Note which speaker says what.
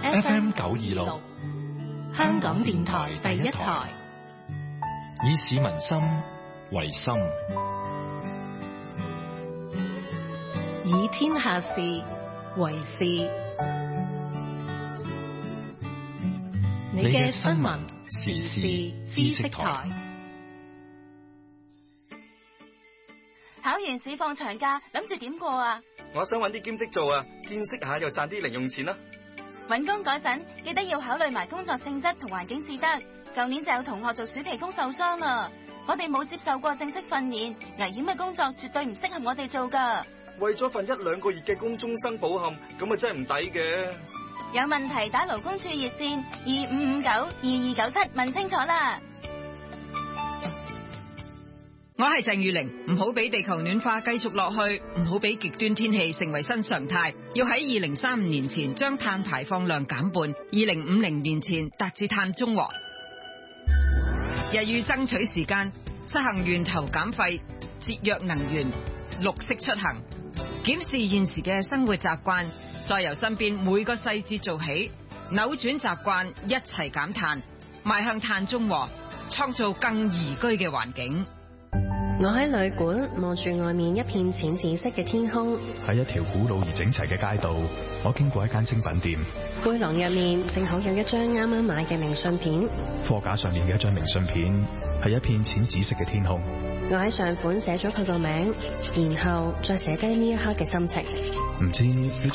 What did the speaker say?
Speaker 1: FM 926，香港電台第一台，
Speaker 2: 以市民心為心，
Speaker 1: 以天下事為事。你嘅新聞時事知識台。
Speaker 3: 考完試放長假，諗住點過啊？
Speaker 4: 我想搵啲兼職做啊，見識下又賺啲零用錢啦。
Speaker 3: 搵工嗰陣記得要考慮埋工作性質同環境至得。舊年就有同學做暑期工受傷啦。我哋冇接受過正式訓練，危險嘅工作絕對唔適合我哋做噶。
Speaker 4: 為咗份1-2個月嘅工終身保險，咁啊真係唔抵嘅。
Speaker 3: 有問題打勞工處熱線25592297問清楚啦。
Speaker 5: 我係鄭裕玲，唔好俾地球暖化繼續落去，唔好俾極端天氣成為新常態，要喺2035年前將碳排放量減半，2050年前達至碳中和。日欲爭取時間，實行源頭減廢、節約能源、綠色出行，檢視現時嘅生活習慣，再由身邊每個細節做起，扭轉習慣，一齊減碳，邁向碳中和，創造更宜居嘅環境。
Speaker 6: 我喺旅館望住外面一片淺紫色嘅天空，
Speaker 7: 喺一條古老而整齊嘅街道，我經過一間精品店，
Speaker 6: 背囊入面正好有一張啱啱買嘅明信片，
Speaker 7: 貨架上面嘅一張明信片係一片淺紫色嘅天空。
Speaker 6: 我喺上款寫咗佢個名，然後再寫低呢一刻嘅心情。
Speaker 7: 唔知